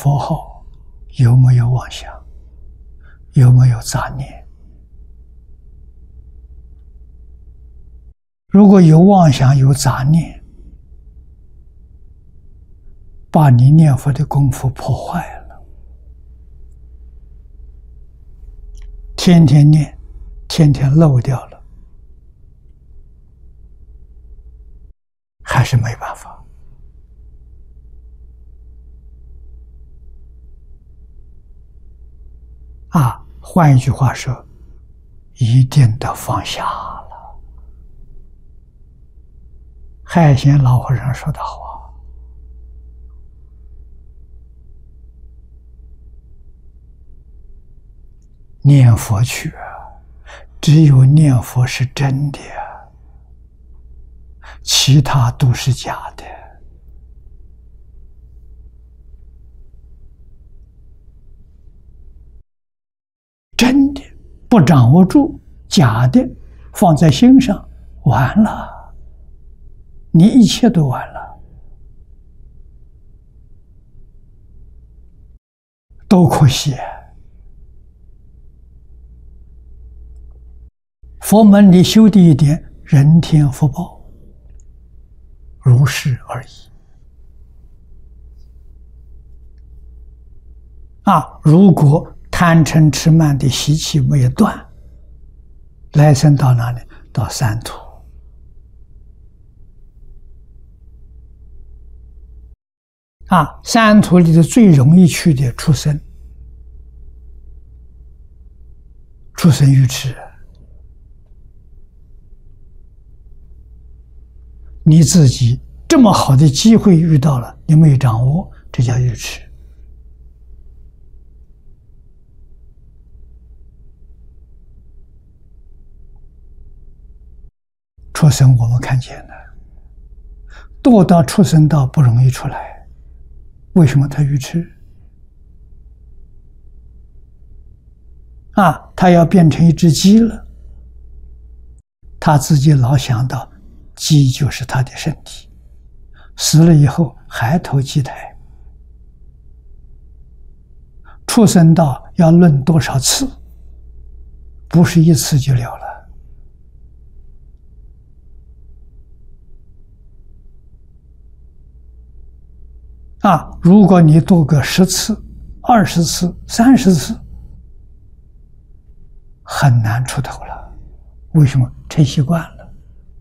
佛号有没有妄想，有没有杂念？如果有妄想有杂念，把你念佛的功夫破坏了。天天念，天天漏掉了，还是没办法。换一句话说，一定得放下了。海贤老和尚说的好啊，念佛去，只有念佛是真的，其他都是假的。真的不掌握住，假的放在心上，完了，你一切都完了，多可惜。佛门里修的一点人天福报，如是而已。如果贪嗔痴慢的习气没有断，来生到哪里？到三途。三途里的最容易去的畜生，畜生愚痴。你自己这么好的机会遇到了，你没有掌握，这叫愚痴。畜生我们看见了，堕到畜生道不容易出来，为什么他愚痴？他要变成一只鸡了，他自己老想到鸡就是他的身体，死了以后还投鸡胎。畜生道要论多少次，不是一次就了了。如果你度个10次、20次、30次，很难出头了。为什么？成习惯了。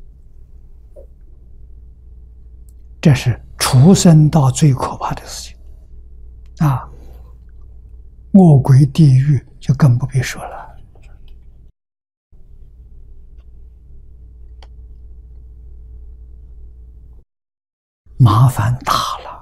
这是畜生道最可怕的事情。恶鬼地狱就更不必说了。麻烦大了。